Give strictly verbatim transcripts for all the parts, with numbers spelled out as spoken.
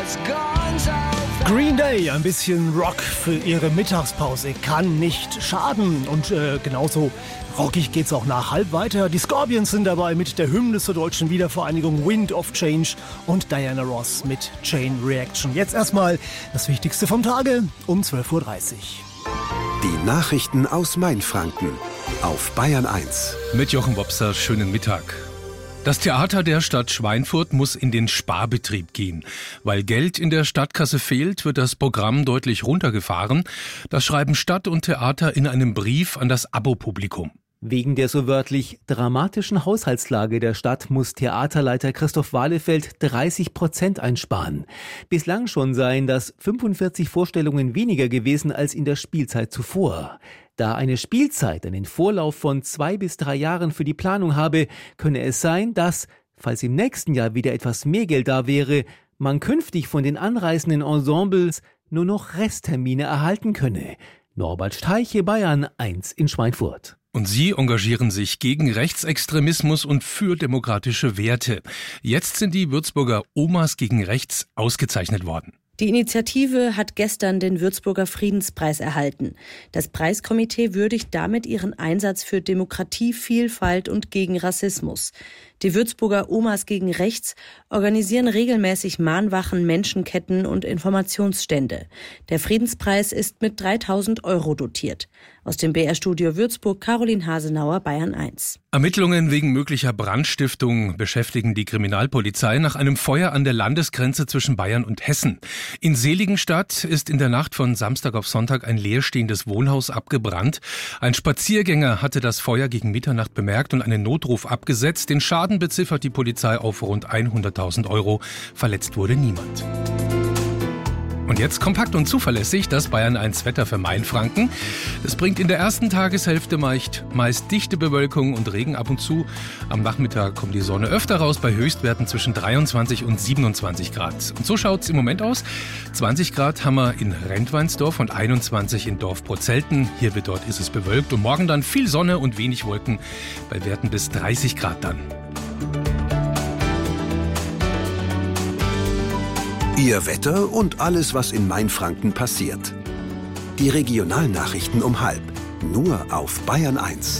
Green Day, ein bisschen Rock für ihre Mittagspause kann nicht schaden. Und äh, genauso rockig geht's auch nach halb weiter. Die Scorpions sind dabei mit der Hymne zur deutschen Wiedervereinigung Wind of Change und Diana Ross mit Chain Reaction. Jetzt erstmal das Wichtigste vom Tage um zwölf Uhr dreißig. Die Nachrichten aus Mainfranken auf Bayern eins. Mit Jochen Wopser, schönen Mittag. Das Theater der Stadt Schweinfurt muss in den Sparbetrieb gehen. Weil Geld in der Stadtkasse fehlt, wird das Programm deutlich runtergefahren. Das schreiben Stadt und Theater in einem Brief an das Abo-Publikum. Wegen der so wörtlich dramatischen Haushaltslage der Stadt muss Theaterleiter Christoph Wahlefeld dreißig Prozent einsparen. Bislang schon seien das fünfundvierzig Vorstellungen weniger gewesen als in der Spielzeit zuvor. Da eine Spielzeit einen Vorlauf von zwei bis drei Jahren für die Planung habe, könne es sein, dass, falls im nächsten Jahr wieder etwas mehr Geld da wäre, man künftig von den anreisenden Ensembles nur noch Resttermine erhalten könne. Norbert Steiche, Bayern eins in Schweinfurt. Und Sie engagieren sich gegen Rechtsextremismus und für demokratische Werte. Jetzt sind die Würzburger Omas gegen Rechts ausgezeichnet worden. Die Initiative hat gestern den Würzburger Friedenspreis erhalten. Das Preiskomitee würdigt damit ihren Einsatz für Demokratie, Vielfalt und gegen Rassismus. Die Würzburger Omas gegen Rechts organisieren regelmäßig Mahnwachen, Menschenketten und Informationsstände. Der Friedenspreis ist mit dreitausend Euro dotiert. Aus dem B R-Studio Würzburg, Caroline Hasenauer, Bayern eins. Ermittlungen wegen möglicher Brandstiftung beschäftigen die Kriminalpolizei nach einem Feuer an der Landesgrenze zwischen Bayern und Hessen. In Seligenstadt ist in der Nacht von Samstag auf Sonntag ein leerstehendes Wohnhaus abgebrannt. Ein Spaziergänger hatte das Feuer gegen Mitternacht bemerkt und einen Notruf abgesetzt. Den Schaden beziffert die Polizei auf rund hunderttausend Euro. Verletzt wurde niemand. Und jetzt kompakt und zuverlässig das Bayern eins Wetter für Mainfranken. Es bringt in der ersten Tageshälfte meist, meist dichte Bewölkung und Regen ab und zu. Am Nachmittag kommt die Sonne öfter raus bei Höchstwerten zwischen dreiundzwanzig und siebenundzwanzig Grad. Und so schaut es im Moment aus. zwanzig Grad haben wir in Rentweinsdorf und einundzwanzig in Dorfprozelten. Hier wie dort ist es bewölkt und morgen dann viel Sonne und wenig Wolken bei Werten bis dreißig Grad dann. Ihr Wetter und alles, was in Mainfranken passiert. Die Regionalnachrichten um halb. Nur auf Bayern eins.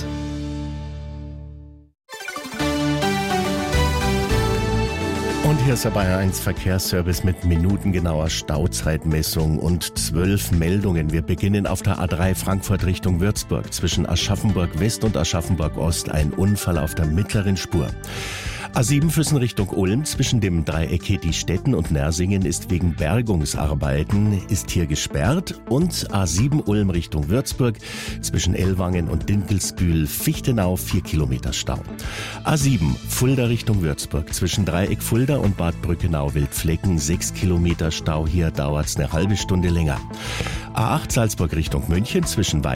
Und hier ist der Bayern eins Verkehrsservice mit minutengenauer Stauzeitmessung und zwölf Meldungen. Wir beginnen auf der A drei Frankfurt Richtung Würzburg. Zwischen Aschaffenburg West und Aschaffenburg Ost ein Unfall auf der mittleren Spur. A sieben Füssen Richtung Ulm zwischen dem Dreieck Hetistetten und Nersingen ist wegen Bergungsarbeiten ist hier gesperrt und A sieben Ulm Richtung Würzburg zwischen Ellwangen und Dinkelsbühl Fichtenau vier Kilometer Stau. A sieben Fulda Richtung Würzburg zwischen Dreieck Fulda und Bad Brückenau Wildflecken sechs Kilometer Stau, hier dauert's eine halbe Stunde länger. A acht Salzburg Richtung München zwischen Weiden